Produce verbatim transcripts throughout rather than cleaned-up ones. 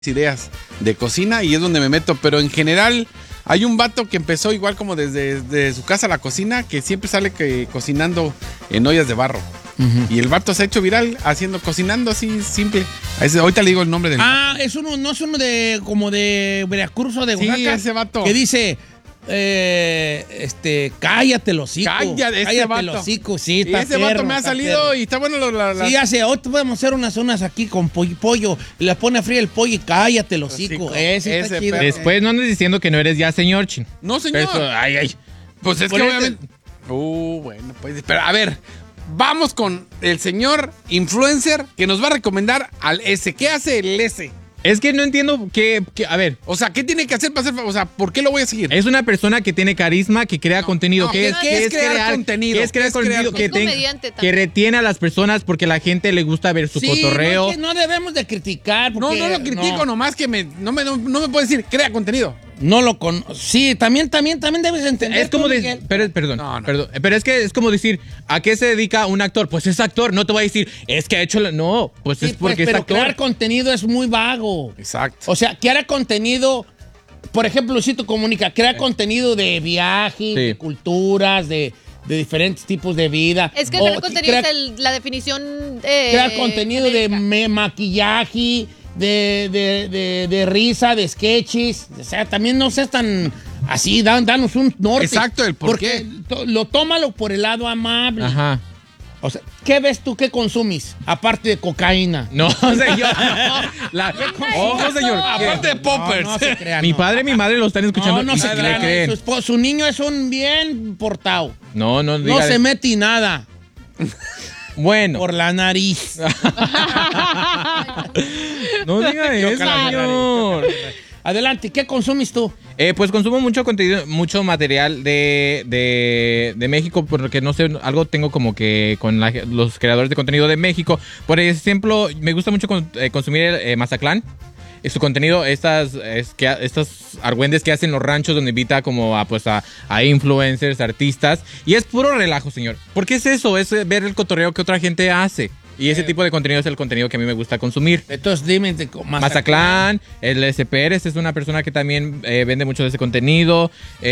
ideas de cocina y es donde me meto, pero en general hay un vato que empezó igual como desde, desde su casa a la cocina, que siempre sale que, cocinando en ollas de barro. Uh-huh. Y el vato se ha hecho viral haciendo, cocinando así simple. Ese, ahorita le digo el nombre del Ah, vato. es uno, no es uno de como de Veracruz o de Oaxaca. Sí, ese vato. Que dice, eh, este, cállate los hocico. Cállate, cállate vato. los hocico, sí, está ese perro, vato me ha salido perro. Y está bueno. La, la... Sí, hace, hoy podemos hacer unas unas aquí con pollo, pollo y le pone a freír el pollo y cállate los hocico. Ese, ese está chido. Después no andes diciendo que no eres ya señor, chin. No, señor. Eso, ay, ay. Pues es Por que este... obviamente... Uh, bueno, pues, pero a ver... Vamos con el señor influencer que nos va a recomendar al S. ¿Qué hace el S? Es que no entiendo qué, qué, a ver. O sea, ¿qué tiene que hacer para hacer, o sea, ¿por qué lo voy a seguir? Es una persona que tiene carisma, que crea no, contenido. No, ¿Qué, es, ¿qué, ¿qué es, es crear, crear contenido? ¿Qué es crear ¿Qué contenido? Es crear que, ten, que retiene a las personas porque la gente le gusta ver su sí, cotorreo. No, es que no debemos de criticar. Porque, no, no lo critico, no. nomás que me, no, me, no, no me puede decir, crea contenido. No lo con... Sí, también, también, también debes entender. Es como decir, pero, perdón, no, no. perdón, pero es que es como decir, ¿a qué se dedica un actor? Pues es actor, no te voy a decir, es que ha hecho, la... no, pues sí, es porque pues, pero es actor. Crear contenido es muy vago. Exacto. O sea, que hará contenido, por ejemplo, Luisito Comunica, crea sí. contenido de viajes, sí. de culturas, de... de diferentes tipos de vida. Es que el crear contenido crea, es el, la definición... Eh, crear contenido de me, maquillaje... De, de, de, de risa, de sketches. O sea, también no seas tan así, dan, danos un norte. Exacto, el por porque qué. To, lo tómalo por el lado amable. Ajá. O sea, ¿qué ves tú que consumís? Aparte de cocaína. No, señor. La, ojo, señor. Aparte de poppers. No, no se crean, Mi no. padre y mi madre lo están escuchando. No, no se crean. crean. Su, esposo, su niño es un bien portado. No, no. No se mete nada. Bueno. Por la nariz. No diga eso, señor. Adelante, ¿qué consumes tú? Eh, pues consumo mucho contenido, mucho material de, de, de México, porque no sé, algo tengo como que con la, los creadores de contenido de México. Por ejemplo, me gusta mucho con, eh, consumir eh, Mazatlán. Su contenido, estas, es que, estas argüendes que hacen los ranchos donde invita como a, pues a, a influencers, artistas. Y es puro relajo, señor. ¿Por qué es eso? Es ver el cotorreo que otra gente hace. Y ese eh, tipo de contenido es el contenido que a mí me gusta consumir. Entonces dime, Mazatlán. Mazatlán, el S. Pérez es una persona que también eh, vende mucho de ese contenido.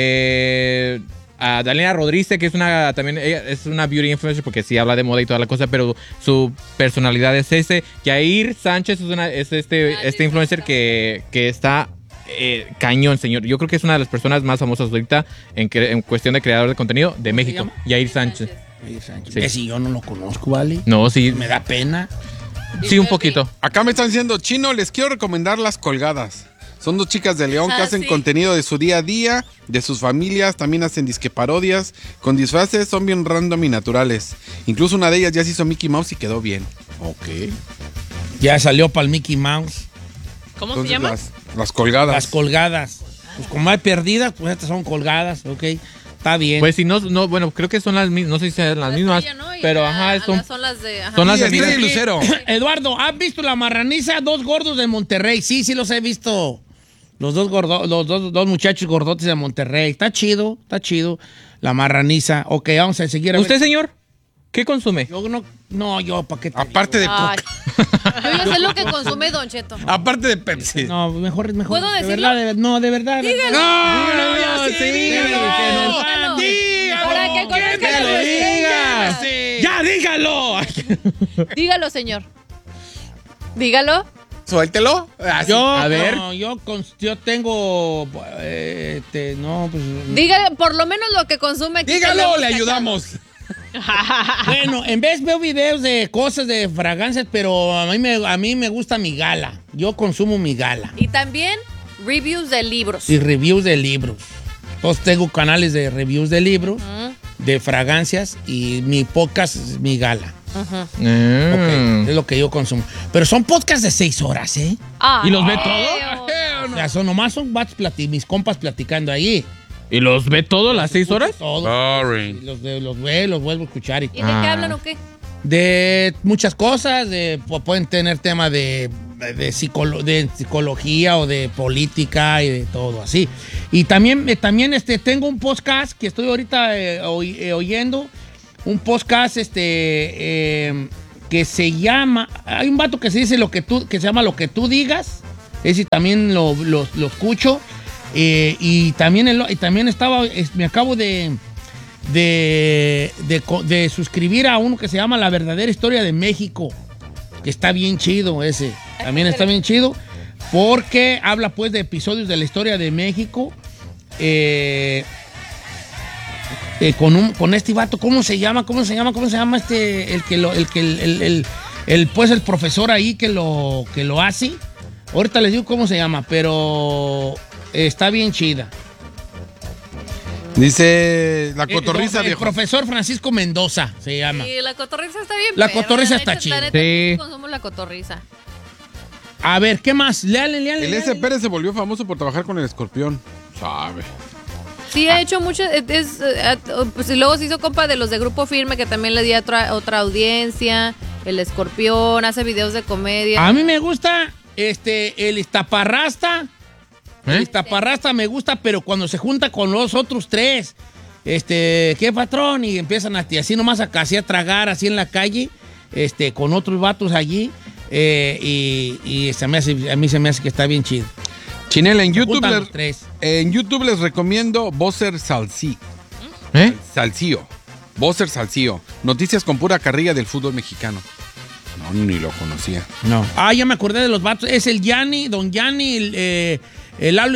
Eh... A Dalila Rodríguez, que es una también ella es una beauty influencer porque sí habla de moda y toda la cosa, pero su personalidad es ese. Yair Sánchez es, una, es este, este influencer que, que está eh, cañón, señor. Yo creo que es una de las personas más famosas ahorita en, en cuestión de creador de contenido de México. Yair Sánchez. Yair Sánchez. Sí. Ese yo no lo conozco, ¿vale? No, sí. Me da pena. Sí, un poquito. Acá me están diciendo, Chino, les quiero recomendar Las Colgadas. Son dos chicas de León que ah, hacen sí. contenido de su día a día, de sus familias, también hacen disque parodias, con disfraces, son bien random y naturales. Incluso una de ellas ya se hizo Mickey Mouse y quedó bien. Ok. Ya salió para el Mickey Mouse. ¿Cómo Entonces, se llama? Las, las colgadas. Las colgadas. Pues como hay perdidas, pues estas son colgadas, ok. Está bien. Pues si no, no, bueno, creo que son las mismas, no sé si son las mismas, tuya, ¿no? pero la, ajá, son, son las de... Ajá. Son las sí, de Estrella y Lucero. Eduardo, ¿has visto La Marraniza? Dos gordos de Monterrey. Sí, sí los he visto. Los dos, gordo, los dos, dos muchachos gordotes de Monterrey. Está chido, está chido. La Marraniza. Ok, vamos a seguir. A ¿Usted, ver. señor? ¿Qué consume? Yo no, no, yo, ¿para qué te Aparte digo? de poca. Yo ya sé lo que consume Don Cheto. Aparte de Pepsi. No, mejor, mejor. ¿Puedo de decirlo? Verdad, de, no, de verdad. Dígalo. No, no, no, ya sí, sí, dígalo. dígalo. Dígalo. Para que conozcan a lo los digas. niños. ¡Ya, dígalo! Dígalo, señor. Dígalo. Suéltelo. Así. Yo, a ver. No, yo, yo tengo. Eh, este, no, pues. Dígale, por lo menos lo que consume. Aquí Dígalo, le ayudamos. Bueno, en vez veo videos de cosas de fragancias, pero a mí, me, a mí me gusta mi gala. Yo consumo mi gala. Y también reviews de libros. Y reviews de libros. Entonces tengo canales de reviews de libros, uh-huh. de fragancias, y mi podcast es mi gala. Uh-huh. Mm. Okay, es lo que yo consumo. Pero son podcasts de seis horas, ¿eh? Ah, ¿Y los ve no. todos? O sea, son nomás son bats plati, mis compas platicando ahí. ¿Y los ve todos las seis horas? Todos. Boring. Los, de, los ve, los vuelvo a escuchar. Y, ¿Y de qué Ah. hablan o qué? de muchas cosas, de, pueden tener tema de, de, psicolo, de psicología o de política y de todo así. Y también, eh, también este, tengo un podcast que estoy ahorita eh, oy, eh, oyendo, un podcast este, eh, que se llama, hay un vato que se dice lo que tú, que se llama Lo que tú digas, Ese también lo, lo, lo escucho. Eh, y, también el, y también estaba, es, me acabo de, de, de, de suscribir a uno que se llama La Verdadera Historia de México, que está bien chido ese. También está bien chido porque habla pues de episodios de la historia de México. Eh, eh, con, un, con este vato, ¿cómo se llama? ¿Cómo se llama? ¿Cómo se llama este? El que lo, el que el, el, el, el pues el profesor ahí que lo, que lo hace. Ahorita les digo cómo se llama, pero está bien chida. Dice la cotorriza, el, el viejo. profesor Francisco Mendoza se llama. Sí, la cotorriza está bien. La perra, cotorriza la está neta, chida. la neta, Sí. consumo la cotorriza. A ver, ¿qué más? Léale, léale. El S. léale. Pérez se volvió famoso por trabajar con el escorpión. Sabe. Sí, ha hecho mucho. Es, es, eh, pues, y luego se hizo compa de los de Grupo Firme, que también le di a otra, otra audiencia. El Escorpión, hace videos de comedia. A mí me gusta este, el Iztaparrasta. ¿Eh? El Iztaparrasta me gusta, pero cuando se junta con los otros tres, este, ¿qué patrón? Y empiezan a, así nomás a casi a tragar así en la calle, este, con otros vatos allí. Eh, y y se me hace, a mí se me hace que está bien chido. Chinela, en Se YouTube, juntan les, los tres. en YouTube les recomiendo Bosser Salcí. ¿Eh? Salcío. Bosser Salcío. Noticias con pura carrilla del fútbol mexicano. No, ni lo conocía. No. Ah, ya me acordé de los vatos. Es el Yanni, don Yanni, el, eh, el Lalo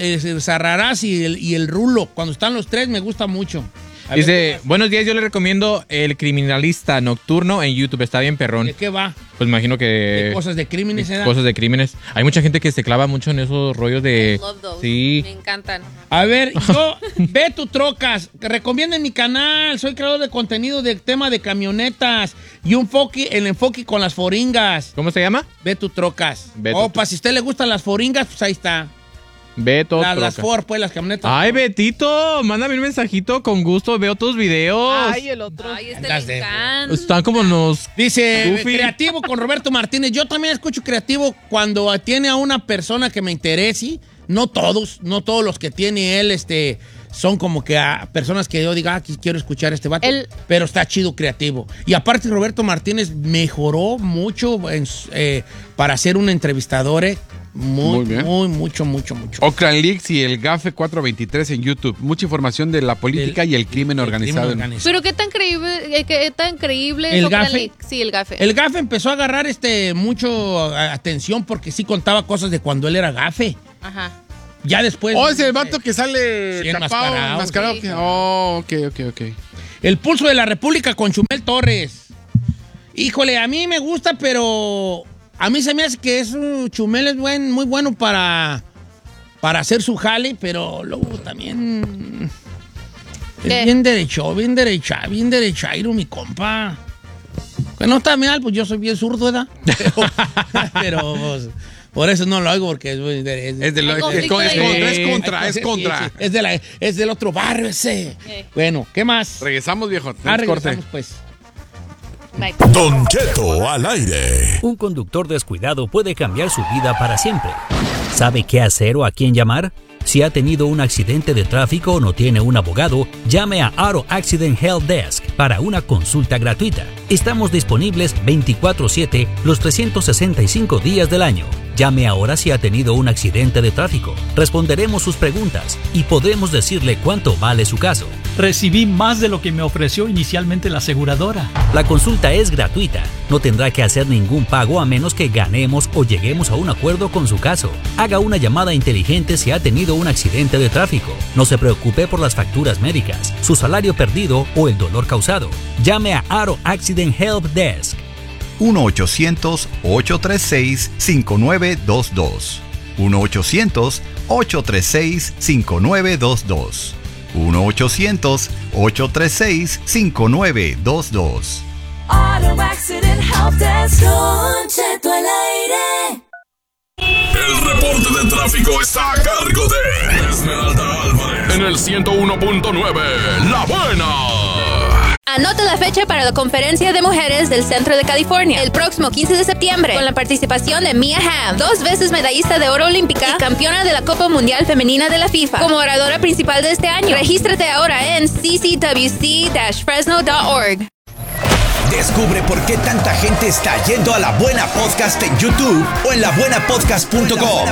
Sarrarás y el, y el Rulo. Cuando están los tres me gusta mucho. A ver, ¿qué Dice, más? buenos días, yo le recomiendo El Criminalista Nocturno en YouTube, está bien perrón. ¿De qué va? Pues imagino que... ¿De cosas de crímenes? ¿eh? Cosas de crímenes. Hay mucha gente que se clava mucho en esos rollos de... Love those. Sí. Me encantan. A ver, yo, ve tu trocas, recomienden mi canal, soy creador de contenido de tema de camionetas y un enfoque, el enfoque con las foringas. ¿Cómo se llama? Ve tu trocas. Ve tu Opa, si a usted le gustan las foringas, pues ahí está. Beto. La- las Troca. Ford, pues, las camionetas. Ay, Betito, mándame un mensajito con gusto, veo tus videos. Ay, el otro. Ay, este Andas le de- encanta. Están como nos... Dice, Goofy. creativo con Roberto Martínez. Yo también escucho creativo cuando tiene a una persona que me interese. No todos, no todos los que tiene él, este, son como que a personas que yo diga, ah, que quiero escuchar a este vato. El- Pero está chido creativo. Y aparte Roberto Martínez mejoró mucho en su- eh, para ser un entrevistador. eh. Muy, Muy bien. muy, mucho, mucho, mucho. Oakland Leaks y el GAFE cuatrocientos veintitrés en YouTube. Mucha información de la política Del- y el crimen El organizado. crimen organizado. Pero qué tan creíble, eh, qué tan creíble ¿El es Oakland gafe? Leak? Sí, el gafe. El gafe empezó a agarrar este mucho a- atención porque sí contaba cosas de cuando él era gafe. Ajá. Ya después. Oh, es el vato que sale Sí, tapado, enmascarado, enmascarado. sí. que- Oh, ok, ok, ok. El pulso de la República con Chumel Torres. Híjole, a mí me gusta, pero a mí se me hace que es un Chumel es buen, muy bueno para, para hacer su jale, pero luego también es ¿Qué? bien derecho, bien derecha, bien derechairo, mi compa. Que no está mal, pues yo soy bien zurdo, ¿verdad? Pero, pero, pues, por eso no lo hago, porque es muy derecho. Es, de lo- Hay es, conflicto con- es de- contra, es Sí, contra, hay es cosas- contra. sí, sí, es, de la- es del otro barrio ese. Eh. Bueno, ¿qué más? Regresamos, viejo. Ah, Tenemos corte. regresamos, pues. Bye. Don Cheto al aire. Un conductor descuidado puede cambiar su vida para siempre. ¿Sabe qué hacer o a quién llamar? Si ha tenido un accidente de tráfico o no tiene un abogado, llame a Auto Accident Help Desk para una consulta gratuita. Estamos disponibles veinticuatro siete los trescientos sesenta y cinco días del año. Llame ahora si ha tenido un accidente de tráfico. Responderemos sus preguntas y podremos decirle cuánto vale su caso. Recibí más de lo que me ofreció inicialmente la aseguradora. La consulta es gratuita. No tendrá que hacer ningún pago a menos que ganemos o lleguemos a un acuerdo con su caso. Haga una llamada inteligente si ha tenido un accidente de tráfico. No se preocupe por las facturas médicas, su salario perdido o el dolor causado. Llame a Auto Accident Help Desk. uno ochocientos, ocho tres seis, cinco nueve dos dos. uno ochocientos, ocho tres seis, cinco nueve dos dos. uno ochocientos, ocho tres seis, cinco nueve dos dos. Auto Accident Help Desk, Don Cheto al aire. El reporte de tráfico está a cargo de Esmeralda Álvarez en el ciento uno punto nueve, La Buena. Anota la fecha para la conferencia de mujeres del Centro de California, el próximo quince de septiembre, con la participación de Mia Hamm, dos veces medallista de oro olímpica y campeona de la Copa Mundial Femenina de la FIFA, como oradora principal de este año. Regístrate ahora en c c w c dash fresno punto org. Descubre por qué tanta gente está yendo a La Buena Podcast en YouTube o en la buena podcast punto com.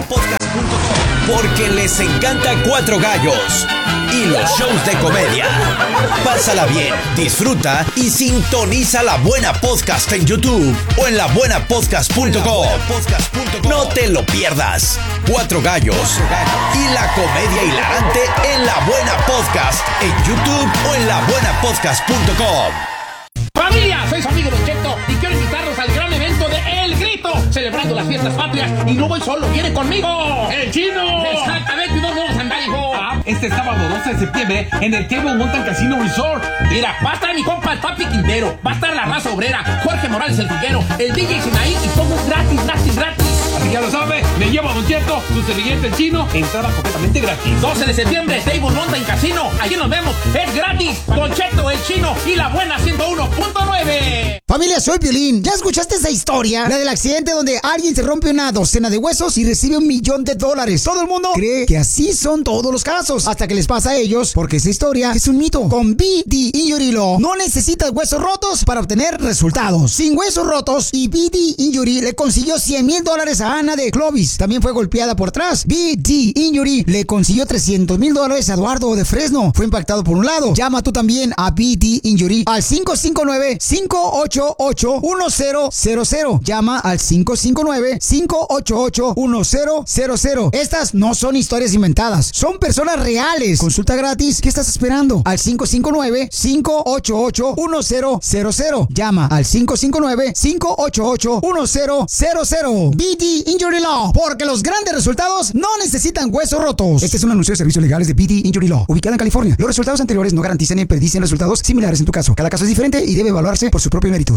Porque les encanta Cuatro Gallos y los shows de comedia. Pásala bien, disfruta y sintoniza La Buena Podcast en YouTube o en la buena podcast punto com. No te lo pierdas. Cuatro Gallos y la comedia hilarante en La Buena Podcast en YouTube o en la buena podcast punto com. ¡Familia! Soy su amigo Don Cheto y quiero invitarlos al gran evento de El Grito, celebrando las fiestas patrias. Y no voy solo, viene conmigo ¡El Chino! Exactamente, ¿y dónde vamos a andar, hijo? Ah, este sábado doce de septiembre en el Table Mountain Casino Resort. Mira, va a estar mi compa el Papi Quintero, va a estar la Raza Obrera, Jorge Morales el Figuero, el D J Sinaí y todo gratis, gratis, gratis. Así que ya lo sabe, me llevo a Don Cheto, su servilleta El Chino, entrada completamente gratis. doce de septiembre, Table Mountain Casino, allí nos vemos, es gratis. Don Cheto, El Chino y la Buena ciento uno punto nueve. Familia, soy Piolín. ¿Ya escuchaste esa historia? La del accidente donde alguien se rompe una docena de huesos y recibe un millón de dólares. Todo el mundo cree que así son todos los casos, hasta que les pasa a ellos, porque esa historia es un mito. Con B D Injury Law no necesitas huesos rotos para obtener resultados. Sin huesos rotos, y B D Injury le consiguió cien mil dólares a Ana de Clovis. También fue golpeada por atrás. B D Injury le consiguió trescientos mil dólares a Eduardo de Fresno. Fue impactado por un lado. Llama tú también a B D Injury al cinco cinco nueve, cinco ocho ocho, uno cero cero cero. Llama al cinco cinco nueve, cinco ocho ocho, uno cero cero cero. Estas no son historias inventadas, son personas reales. Consulta gratis. ¿Qué estás esperando? Al cinco cinco nueve, cinco ocho ocho, uno cero cero cero. Llama al cinco cinco nueve, cinco ocho ocho, uno cero cero cero. B D Injury Law, porque los grandes resultados no necesitan huesos rotos. Este es un anuncio de servicios legales de B D Injury Law, ubicada en California. Los resultados anteriores no garantizan ni predicen resultados similares en tu caso. Cada caso es diferente y debe evaluarse por su propio mérito.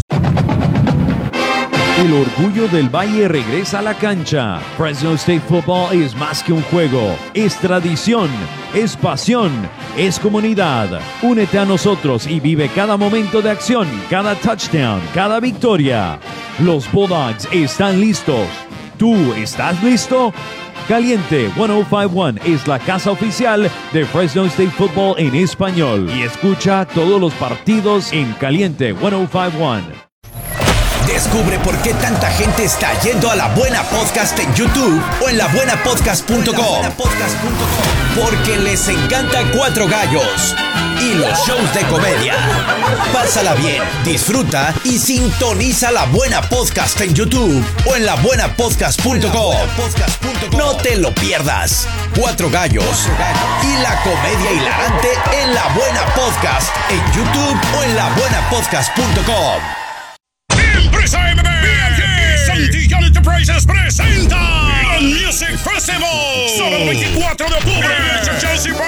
El orgullo del Valle regresa a la cancha. Fresno State Football es más que un juego, es tradición, es pasión, es comunidad. Únete a nosotros y vive cada momento de acción, cada touchdown, cada victoria. Los Bulldogs están listos. ¿Tú estás listo? Caliente ciento cincuenta y uno es la casa oficial de Fresno State Football en español. Y escucha todos los partidos en Caliente ciento cincuenta y uno. Descubre por qué tanta gente está yendo a La Buena Podcast en YouTube o en la buena podcast punto com. Porque les encanta Cuatro Gallos y los shows de comedia. Pásala bien, disfruta y sintoniza La Buena Podcast en YouTube o en la buena podcast punto com. No te lo pierdas. Cuatro Gallos y la comedia hilarante en La Buena Podcast en YouTube o en la buena podcast punto com. Empresa M B Santillán Enterprises presenta el Music Festival. Sábado veinticuatro de octubre. Chelsea